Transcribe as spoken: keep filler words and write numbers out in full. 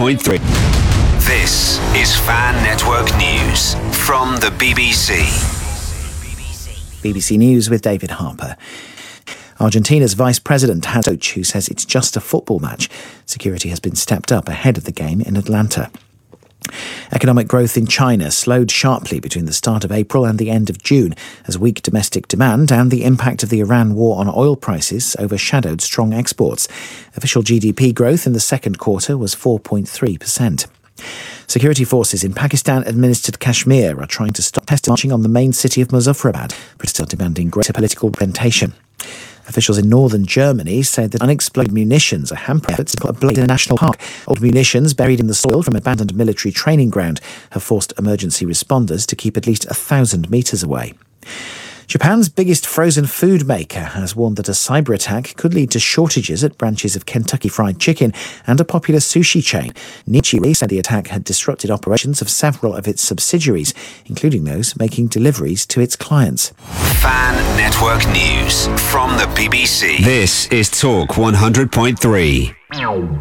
point three. This is Fan Network News from the B B C. B B C News with David Harper. Argentina's Vice President has a coach who says it's just a football match. Security has been stepped up ahead of the game in Atlanta. Economic growth in China slowed sharply between the start of April and the end of June as weak domestic demand and the impact of the Iran war on oil prices overshadowed strong exports. Official G D P growth in the second quarter was four point three percent. Security forces in Pakistan-administered Kashmir are trying to stop protesters marching on the main city of Muzaffarabad, protesters demanding greater political representation. Officials in northern Germany say that unexploded munitions are hampering efforts to put a blade in a national park. Old munitions buried in the soil from an abandoned military training ground have forced emergency responders to keep at least a thousand metres away. Japan's biggest frozen food maker has warned that a cyber attack could lead to shortages at branches of Kentucky Fried Chicken and a popular sushi chain. Nichiri said the attack had disrupted operations of several of its subsidiaries, including those making deliveries to its clients. Fan Network News from the B B C. This is Talk one hundred point three.